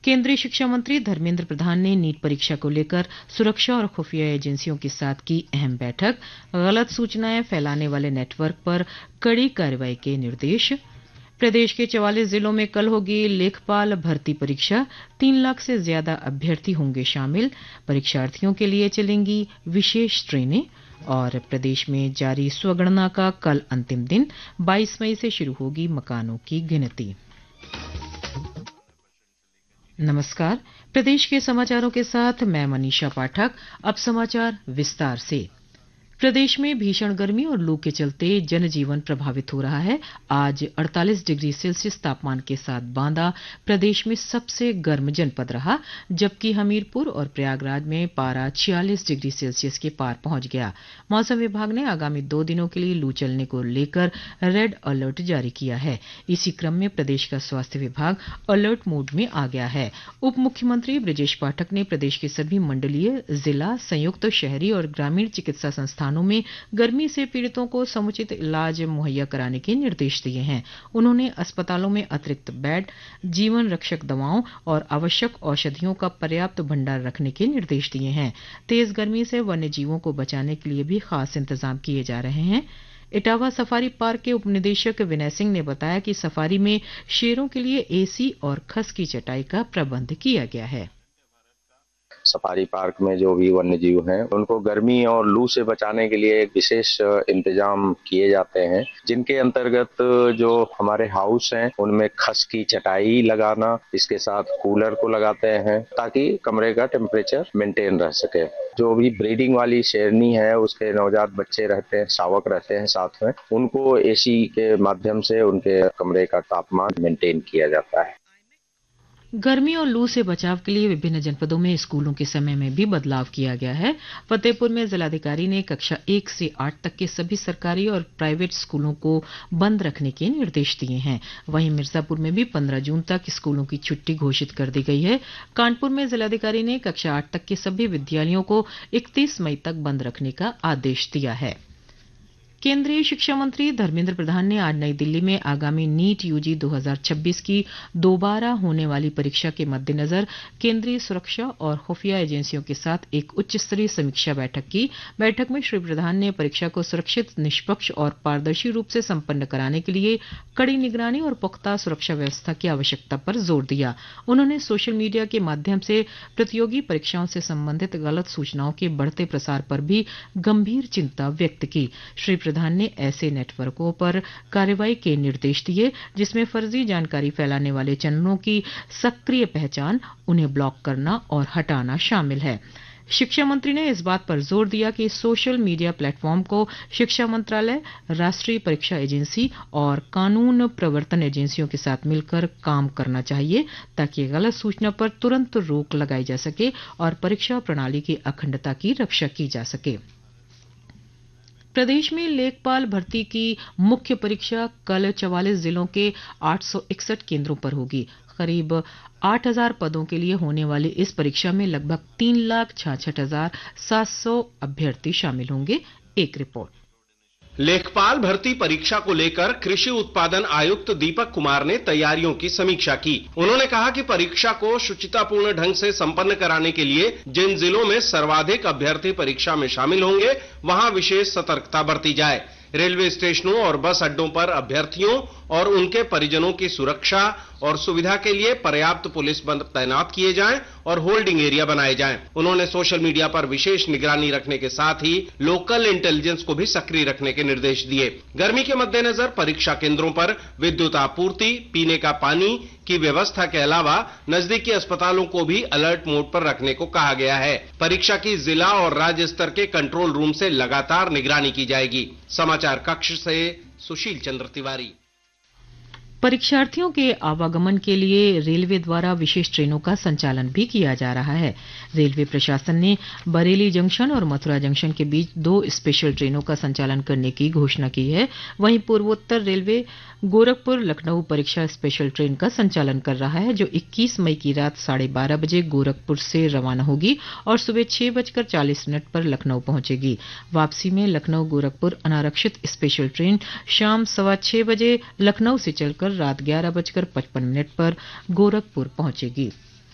केंद्रीय शिक्षा मंत्री धर्मेंद्र प्रधान ने नीट परीक्षा को लेकर सुरक्षा और खुफिया एजेंसियों के साथ की अहम बैठक। गलत सूचनाएं फैलाने वाले नेटवर्क पर कड़ी कार्रवाई के निर्देश। प्रदेश के 44 जिलों में कल होगी लेखपाल भर्ती परीक्षा। 3 लाख से ज्यादा अभ्यर्थी होंगे शामिल। परीक्षार्थियों के लिए चलेंगी विशेष ट्रेनें। और प्रदेश में जारी स्वगणना का कल अंतिम दिन। 22 मई से शुरू होगी मकानों की गिनती। नमस्कार, प्रदेश के समाचारों के साथ मैं मनीषा पाठक। अब समाचार विस्तार से। प्रदेश में भीषण गर्मी और लू के चलते जनजीवन प्रभावित हो रहा है। आज 48 डिग्री सेल्सियस तापमान के साथ बांदा प्रदेश में सबसे गर्म जनपद रहा, जबकि हमीरपुर और प्रयागराज में पारा 46 डिग्री सेल्सियस के पार पहुंच गया। मौसम विभाग ने आगामी 2 दिनों के लिए लू चलने को लेकर रेड अलर्ट जारी किया है। इसी क्रम में प्रदेश का स्वास्थ्य विभाग अलर्ट मोड में आ गया है। उप मुख्यमंत्री ब्रजेश पाठक ने प्रदेश के सभी मंडलीय, जिला, संयुक्त शहरी और ग्रामीण चिकित्सा संस्थानों में गर्मी से पीड़ितों को समुचित इलाज मुहैया कराने के निर्देश दिए हैं। उन्होंने अस्पतालों में अतिरिक्त बेड, जीवन रक्षक दवाओं और आवश्यक औषधियों का पर्याप्त भंडार रखने के निर्देश दिए हैं। तेज गर्मी से वन्य जीवों को बचाने के लिए भी खास इंतजाम किए जा रहे हैं। इटावा सफारी पार्क के उपनिदेशक विनय सिंह ने बताया कि सफारी में शेरों के लिए एसी और खस की चटाई का प्रबंध किया गया है। सफारी पार्क में जो भी वन्य जीव हैं उनको गर्मी और लू से बचाने के लिए विशेष इंतजाम किए जाते हैं, जिनके अंतर्गत जो हमारे हाउस हैं उनमें खस की चटाई लगाना, इसके साथ कूलर को लगाते हैं ताकि कमरे का टेम्परेचर मेंटेन रह सके। जो भी ब्रीडिंग वाली शेरनी है उसके नवजात बच्चे रहते हैं, शावक रहते हैं साथ में, उनको एसी के माध्यम से उनके कमरे का तापमान मेंटेन किया जाता है। गर्मी और लू से बचाव के लिए विभिन्न जनपदों में स्कूलों के समय में भी बदलाव किया गया है। फतेहपुर में जिलाधिकारी ने कक्षा 1 से 8 तक के सभी सरकारी और प्राइवेट स्कूलों को बंद रखने के निर्देश दिए हैं। वहीं मिर्जापुर में भी 15 जून तक स्कूलों की छुट्टी घोषित कर दी गई है। कानपुर में जिलाधिकारी ने कक्षा 8 तक के सभी विद्यालयों को 31 मई तक बंद रखने का आदेश दिया है। केंद्रीय शिक्षा मंत्री धर्मेंद्र प्रधान ने आज नई दिल्ली में आगामी नीट यूजी 2026 की दोबारा होने वाली परीक्षा के मद्देनजर केंद्रीय सुरक्षा और खुफिया एजेंसियों के साथ एक उच्च स्तरीय समीक्षा बैठक की। बैठक में श्री प्रधान ने परीक्षा को सुरक्षित, निष्पक्ष और पारदर्शी रूप से संपन्न कराने के लिए कड़ी निगरानी और पुख्ता सुरक्षा व्यवस्था की आवश्यकता पर जोर दिया। उन्होंने सोशल मीडिया के माध्यम से प्रतियोगी परीक्षाओं से संबंधित गलत सूचनाओं के बढ़ते प्रसार पर भी गंभीर चिंता व्यक्त की। श्री प्रधान ने ऐसे नेटवर्कों पर कार्रवाई के निर्देश दिए जिसमें फर्जी जानकारी फैलाने वाले चैनलों की सक्रिय पहचान, उन्हें ब्लॉक करना और हटाना शामिल है। शिक्षा मंत्री ने इस बात पर जोर दिया कि सोशल मीडिया प्लेटफॉर्म को शिक्षा मंत्रालय, राष्ट्रीय परीक्षा एजेंसी और कानून प्रवर्तन एजेंसियों के साथ मिलकर काम करना चाहिए ताकि गलत सूचना पर तुरंत रोक लगाई जा सके और परीक्षा प्रणाली की अखंडता की रक्षा की जा सके। प्रदेश में लेखपाल भर्ती की मुख्य परीक्षा कल 44 जिलों के 861 केंद्रों पर होगी। करीब 8,000 पदों के लिए होने वाली इस परीक्षा में लगभग 3,66,700 अभ्यर्थी शामिल होंगे। एक रिपोर्ट। लेखपाल भर्ती परीक्षा को लेकर कृषि उत्पादन आयुक्त दीपक कुमार ने तैयारियों की समीक्षा की। उन्होंने कहा कि परीक्षा को शुचितापूर्ण ढंग से संपन्न कराने के लिए जिन जिलों में सर्वाधिक अभ्यर्थी परीक्षा में शामिल होंगे वहां विशेष सतर्कता बरती जाए। रेलवे स्टेशनों और बस अड्डों पर अभ्यर्थियों और उनके परिजनों की सुरक्षा और सुविधा के लिए पर्याप्त पुलिस बल तैनात किए जाएं और होल्डिंग एरिया बनाए जाएं। उन्होंने सोशल मीडिया पर विशेष निगरानी रखने के साथ ही लोकल इंटेलिजेंस को भी सक्रिय रखने के निर्देश दिए। गर्मी के मद्देनजर परीक्षा केंद्रों पर विद्युत आपूर्ति, पीने का पानी की व्यवस्था के अलावा नजदीकी अस्पतालों को भी अलर्ट मोड पर रखने को कहा गया है। परीक्षा की जिला और राज्य स्तर के कंट्रोल रूम से लगातार निगरानी की जाएगी। समाचार कक्ष से सुशील चंद्र तिवारी। परीक्षार्थियों के आवागमन के लिए रेलवे द्वारा विशेष ट्रेनों का संचालन भी किया जा रहा है। रेलवे प्रशासन ने बरेली जंक्शन और मथुरा जंक्शन के बीच 2 स्पेशल ट्रेनों का संचालन करने की घोषणा की है। वहीं पूर्वोत्तर रेलवे गोरखपुर लखनऊ परीक्षा स्पेशल ट्रेन का संचालन कर रहा है, जो 21 मई की रात 12:30 बजे गोरखपुर से रवाना होगी और सुबह 6:40 पर लखनऊ पहुंचेगी। वापसी में लखनऊ गोरखपुर अनारक्षित स्पेशल ट्रेन शाम 6:15 बजे लखनऊ से चलकर रात 11:55 पर गोरखपुर पहुंचेगी।